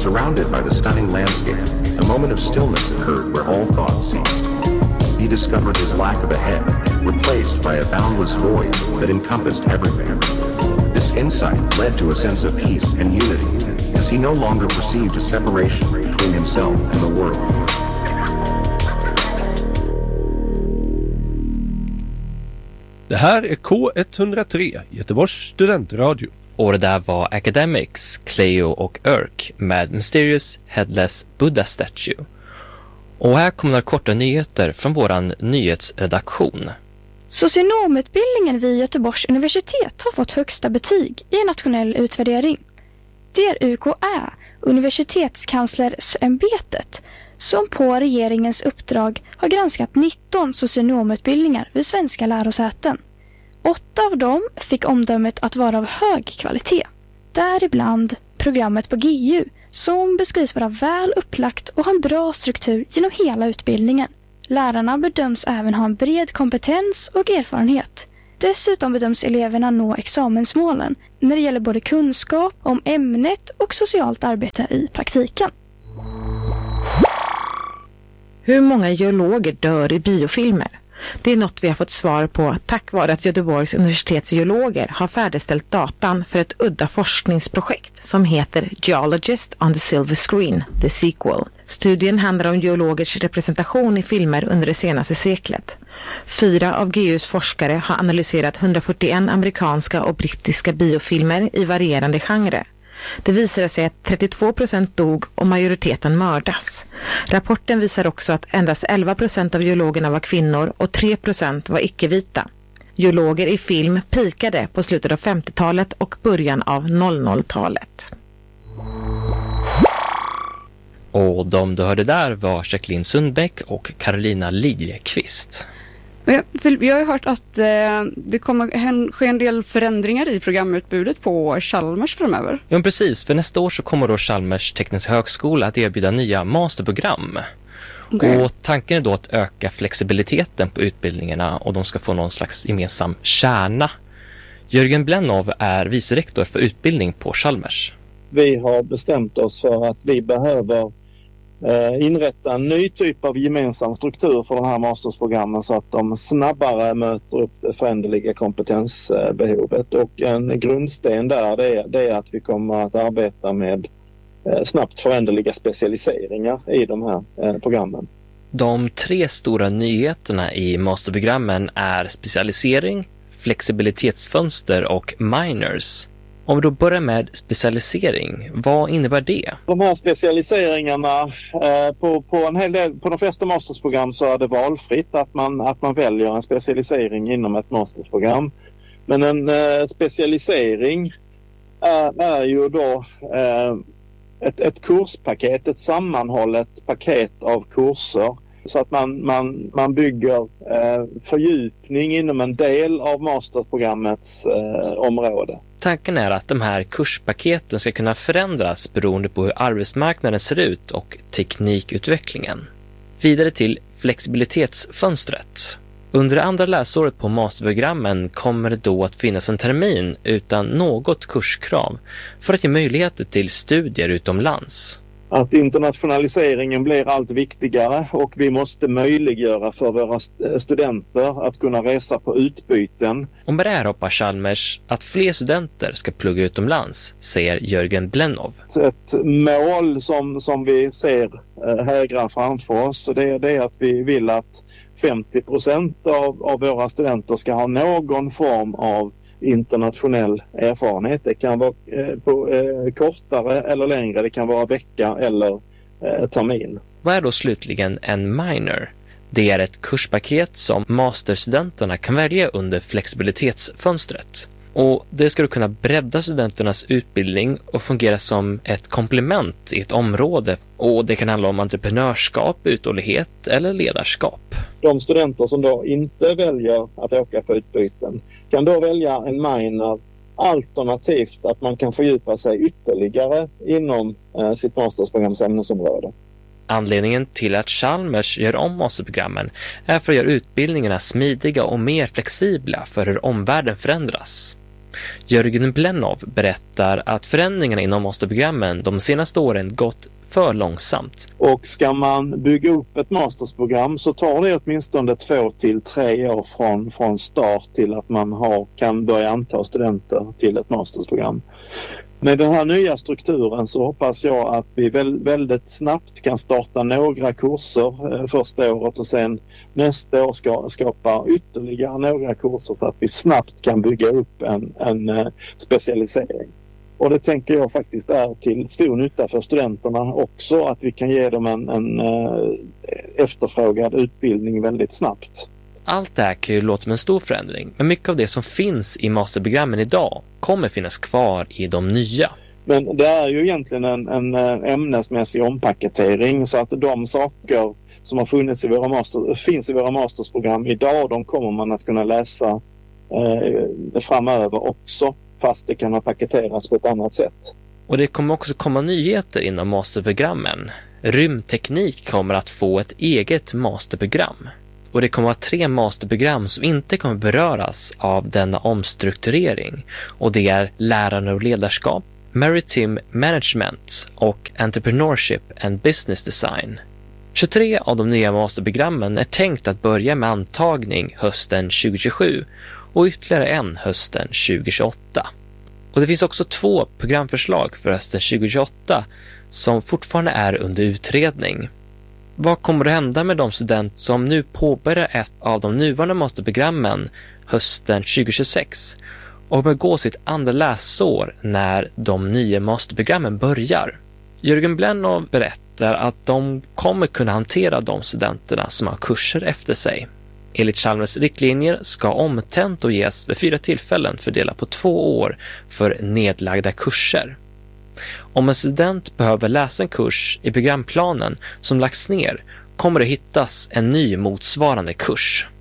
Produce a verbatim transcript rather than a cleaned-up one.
surrounded by the stunning landscape, a moment of stillness occurred where all thought ceased. He discovered his lack of a head, replaced by a boundless void that encompassed everything. This insight led to a sense of peace and unity, as he no longer perceived a separation between himself and the world. Det här är K ett noll tre, Göteborgs studentradio. Och det där var Academics, Cleo och Urk med Mysterious Headless Buddha Statue. Och här kommer några korta nyheter från våran nyhetsredaktion. Socionomutbildningen vid Göteborgs universitet har fått högsta betyg i en nationell utvärdering. Det är U K Ä, Universitetskanslersämbetet, som på regeringens uppdrag har granskat nitton socionomutbildningar vid svenska lärosäten. Åtta av dem fick omdömet att vara av hög kvalitet. Däribland programmet på G U, som beskrivs vara väl upplagt och har en bra struktur genom hela utbildningen. Lärarna bedöms även ha en bred kompetens och erfarenhet. Dessutom bedöms eleverna nå examensmålen när det gäller både kunskap om ämnet och socialt arbete i praktiken. Hur många geologer dör i biofilmer? Det är något vi har fått svar på tack vare att Göteborgs universitets geologer har färdigställt datan för ett udda forskningsprojekt som heter Geologist on the Silver Screen, the sequel. Studien handlar om geologers representation i filmer under det senaste seklet. Fyra av G U:s forskare har analyserat hundrafyrtioen amerikanska och brittiska biofilmer i varierande genre. Det visade sig att trettiotvå procent dog och majoriteten mördas. Rapporten visar också att endast elva procent av geologerna var kvinnor och tre procent var icke-vita. Geologer i film pikade på slutet av femtiotalet och början av noll noll-talet. Och de du hörde där var Jacqueline Sundbäck och Carolina Lidjeqvist. Jag, jag har hört att eh, det kommer ske en del förändringar i programutbudet på Chalmers framöver. Ja, precis. För nästa år så kommer då Chalmers tekniska högskola att erbjuda nya masterprogram. Okay. Och tanken är då att öka flexibiliteten på utbildningarna och de ska få någon slags gemensam kärna. Jörgen Blennow är vicerektor för utbildning på Chalmers. Vi har bestämt oss för att vi behöver inrätta en ny typ av gemensam struktur för de här mastersprogrammen så att de snabbare möter upp det föränderliga kompetensbehovet. Och en grundsten där det är, det är att vi kommer att arbeta med snabbt föränderliga specialiseringar i de här programmen. De tre stora nyheterna i masterprogrammen är specialisering, flexibilitetsfönster och minors. Om vi då börjar med specialisering, vad innebär det? De här specialiseringarna eh, på, på en hel del, på de flesta mastersprogram så är det valfritt att man, att man väljer en specialisering inom ett mastersprogram. Men en eh, specialisering är, är ju då eh, ett, ett kurspaket, ett sammanhållet paket av kurser. Så att man, man, man bygger eh, fördjupning inom en del av masterprogrammets eh, område. Tanken är att de här kurspaketen ska kunna förändras beroende på hur arbetsmarknaden ser ut och teknikutvecklingen. Vidare till flexibilitetsfönstret. Under det andra läsåret på masterprogrammen kommer det då att finnas en termin utan något kurskrav för att ge möjligheter till studier utomlands. Att internationaliseringen blir allt viktigare och vi måste möjliggöra för våra studenter att kunna resa på utbyten. Och med det här hoppas Chalmers att fler studenter ska plugga utomlands, säger Jörgen Blennow. Ett mål som, som vi ser högra framför oss, det, det är att vi vill att femtio procent av, av våra studenter ska ha någon form av internationell erfarenhet. Det kan vara eh, på, eh, kortare eller längre, det kan vara vecka eller eh, termin. Vad är då slutligen en minor? Det är ett kurspaket som masterstudenterna kan välja under flexibilitetsfönstret. Och det ska då kunna bredda studenternas utbildning och fungera som ett komplement i ett område. Och det kan handla om entreprenörskap, uthållighet eller ledarskap. De studenter som då inte väljer att åka på utbyten kan då välja en minor, alternativt att man kan fördjupa sig ytterligare inom eh, sitt mastersprograms ämnesområde. Anledningen till att Chalmers gör om masterprogrammen är för att göra utbildningarna smidiga och mer flexibla för hur omvärlden förändras. Jörgen Blennow berättar att förändringarna inom masterprogrammen de senaste åren gått för långsamt. Och ska man bygga upp ett mastersprogram så tar det åtminstone två till tre år från, från start till att man har, kan börja anta studenter till ett mastersprogram. Med den här nya strukturen så hoppas jag att vi väl, väldigt snabbt kan starta några kurser eh, första året och sen nästa år ska skapa ytterligare några kurser så att vi snabbt kan bygga upp en, en eh, specialisering. Och det tänker jag faktiskt är till stor nytta för studenterna också, att vi kan ge dem en, en eh, efterfrågad utbildning väldigt snabbt. Allt det här kan ju låta som en stor förändring, men mycket av det som finns i masterprogrammen idag kommer finnas kvar i de nya. Men det är ju egentligen en, en ämnesmässig ompaketering, så att de saker som har funnits i våra master, finns i våra mastersprogram idag, de kommer man att kunna läsa eh, framöver också, fast det kan ha paketerats på ett annat sätt. Och det kommer också komma nyheter inom masterprogrammen. Rymdteknik kommer att få ett eget masterprogram. Och det kommer att vara tre masterprogram som inte kommer beröras av denna omstrukturering. Och det är lärande och ledarskap, maritime management och entrepreneurship and business design. tjugotre av de nya masterprogrammen är tänkt att börja med antagning hösten tjugohundratjugosju och ytterligare en hösten tjugohundratjugoåtta. Och det finns också två programförslag för hösten tjugohundratjugoåtta som fortfarande är under utredning. Vad kommer att hända med de studenter som nu påbörjar ett av de nuvarande masterprogrammen hösten tjugohundratjugosex och börjar gå sitt andra läsår när de nya masterprogrammen börjar? Jörgen Blennow berättar att de kommer kunna hantera de studenterna som har kurser efter sig. Enligt Chalmers riktlinjer ska omtento ges vid fyra tillfällen fördelat på två år för nedlagda kurser. Om en student behöver läsa en kurs i programplanen som lagts ner kommer det hittas en ny motsvarande kurs.